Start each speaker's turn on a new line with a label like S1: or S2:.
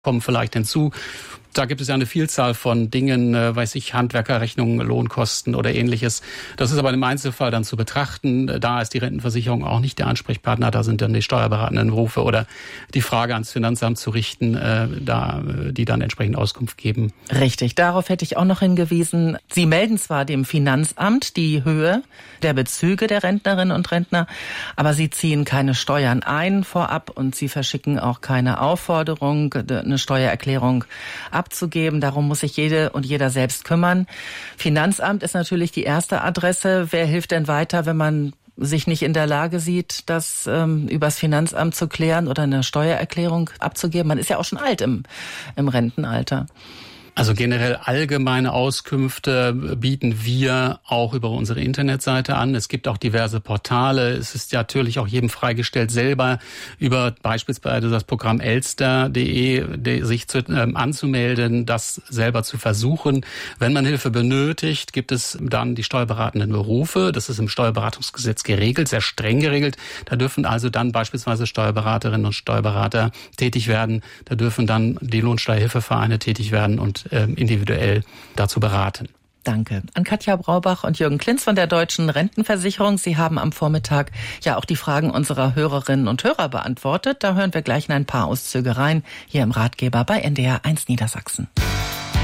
S1: kommen vielleicht hinzu. Da gibt es ja eine Vielzahl von Dingen, Handwerkerrechnungen, Lohnkosten oder Ähnliches. Das ist aber im Einzelfall dann zu betrachten. Da ist die Rentenversicherung auch nicht der Ansprechpartner. Da sind dann die steuerberatenden Berufe oder die Frage ans Finanzamt zu richten, die dann entsprechend Auskunft geben.
S2: Richtig, darauf hätte ich auch noch hingewiesen. Sie melden zwar dem Finanzamt die Höhe der Bezüge der Rentnerinnen und Rentner, aber Sie ziehen keine Steuern ein vorab und Sie verschicken auch keine Aufforderung, eine Steuererklärung abzugeben. Darum muss sich jede und jeder selbst kümmern. Finanzamt ist natürlich die erste Adresse. Wer hilft denn weiter, wenn man sich nicht in der Lage sieht, das übers Finanzamt zu klären oder eine Steuererklärung abzugeben? Man ist ja auch schon alt im Rentenalter.
S1: Also generell allgemeine Auskünfte bieten wir auch über unsere Internetseite an. Es gibt auch diverse Portale. Es ist natürlich auch jedem freigestellt, selber über beispielsweise das Programm elster.de sich anzumelden, das selber zu versuchen. Wenn man Hilfe benötigt, gibt es dann die steuerberatenden Berufe. Das ist im Steuerberatungsgesetz geregelt, sehr streng geregelt. Da dürfen also dann beispielsweise Steuerberaterinnen und Steuerberater tätig werden. Da dürfen dann die Lohnsteuerhilfevereine tätig werden und individuell dazu beraten.
S2: Danke an Katja Braubach und Jürgen Klinz von der Deutschen Rentenversicherung. Sie haben am Vormittag ja auch die Fragen unserer Hörerinnen und Hörer beantwortet. Da hören wir gleich in ein paar Auszüge rein, hier im Ratgeber bei NDR 1 Niedersachsen.